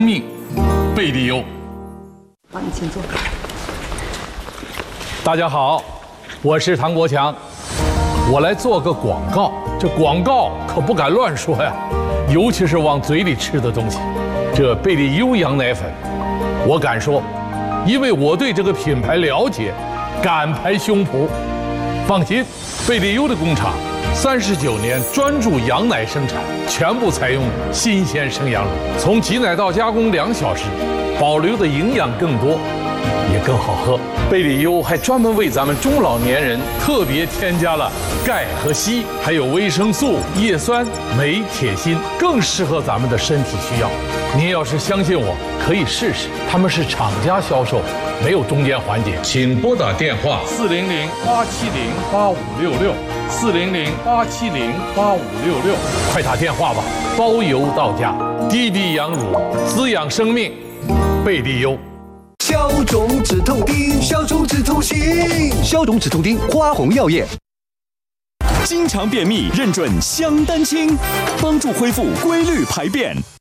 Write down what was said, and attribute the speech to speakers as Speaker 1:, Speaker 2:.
Speaker 1: 命贝利优。
Speaker 2: 好，你请坐。
Speaker 1: 大家好，我是唐国强，我来做个广告。这广告可不敢乱说呀，尤其是往嘴里吃的东西。这贝利优羊奶粉，我敢说，因为我对这个品牌了解，敢拍胸脯。放心，贝利优的工厂39年专注羊奶生产，全部采用新鲜生羊乳，从挤奶到加工2小时，保留的营养更多，也更好喝。贝利优还专门为咱们中老年人特别添加了钙和硒，还有维生素、叶酸、镁、铁、锌，更适合咱们的身体需要。您要是相信我，可以试试。他们是厂家销售，没有中间环节。请拨打电话400-870-8566，400-870-8566，快打电话吧，包邮到家。滴滴羊乳，滋养生命，贝利优。
Speaker 3: 消肿止痛丁，消肿止痛心，消肿止痛丁，花红药业。
Speaker 4: 经常便秘，认准香丹清，帮助恢复规律排便。